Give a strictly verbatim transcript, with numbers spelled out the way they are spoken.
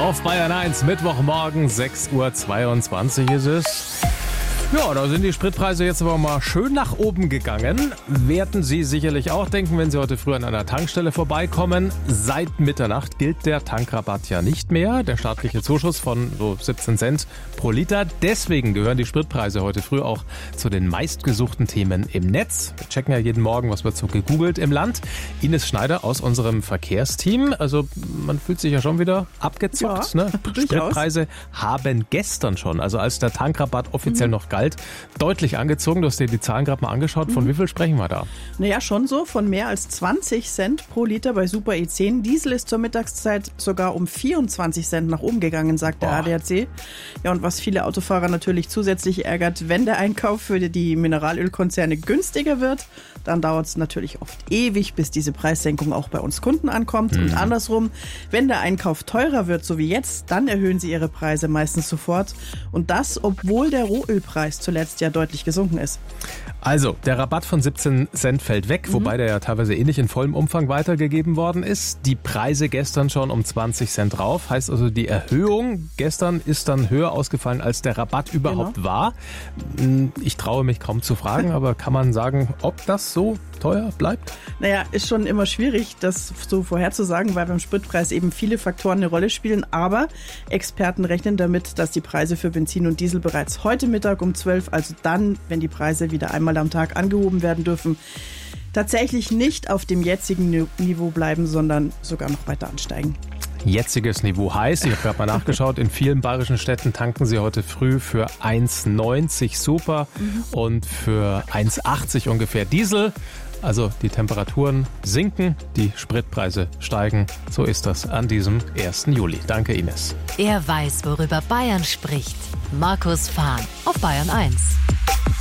Auf Bayern eins, Mittwochmorgen, sechs Uhr zweiundzwanzig ist es. Ja, da sind die Spritpreise jetzt aber mal schön nach oben gegangen. Werden Sie sicherlich auch denken, wenn Sie heute früh an einer Tankstelle vorbeikommen. Seit Mitternacht gilt der Tankrabatt ja nicht mehr. Der staatliche Zuschuss von so siebzehn Cent pro Liter. Deswegen gehören die Spritpreise heute früh auch zu den meistgesuchten Themen im Netz. Wir checken ja jeden Morgen, was wird so gegoogelt im Land. Ines Schneider aus unserem Verkehrsteam. Also man fühlt sich ja schon wieder abgezockt. Ja, ne? Spritpreise haben gestern schon, also als der Tankrabatt offiziell mhm. noch galt, deutlich angezogen. Du hast dir die Zahlen gerade mal angeschaut. Von mhm. wie viel sprechen wir da? Naja, schon so. Von mehr als zwanzig Cent pro Liter bei Super E zehn. Diesel ist zur Mittagszeit sogar um vierundzwanzig Cent nach oben gegangen, sagt der Boah. A D A C. Ja, und was viele Autofahrer natürlich zusätzlich ärgert, wenn der Einkauf für die Mineralölkonzerne günstiger wird, dann dauert es natürlich oft ewig, bis diese Preissenkung auch bei uns Kunden ankommt. Mhm. Und andersrum, wenn der Einkauf teurer wird, so wie jetzt, dann erhöhen sie ihre Preise meistens sofort. Und das, obwohl der Rohölpreis zuletzt ja deutlich gesunken ist. Also, der Rabatt von siebzehn Cent fällt weg, mhm. wobei der ja teilweise eh nicht in vollem Umfang weitergegeben worden ist. Die Preise gestern schon um zwanzig Cent drauf. Heißt also, die Erhöhung gestern ist dann höher ausgefallen, als der Rabatt überhaupt genau. war. Ich traue mich kaum zu fragen, aber kann man sagen, ob das so teuer bleibt? Naja, ist schon immer schwierig, das so vorherzusagen, weil beim Spritpreis eben viele Faktoren eine Rolle spielen. Aber Experten rechnen damit, dass die Preise für Benzin und Diesel bereits heute Mittag um zwölf, also dann, wenn die Preise wieder einmal am Tag angehoben werden dürfen, tatsächlich nicht auf dem jetzigen Niveau bleiben, sondern sogar noch weiter ansteigen. Jetziges Niveau heißt, ich habe gerade mal nachgeschaut, in vielen bayerischen Städten tanken sie heute früh für eins neunzig Super mhm. und für eins achtzig ungefähr Diesel. Also die Temperaturen sinken, die Spritpreise steigen. So ist das an diesem ersten Juli. Danke, Ines. Er weiß, worüber Bayern spricht. Markus Fahn auf Bayern eins.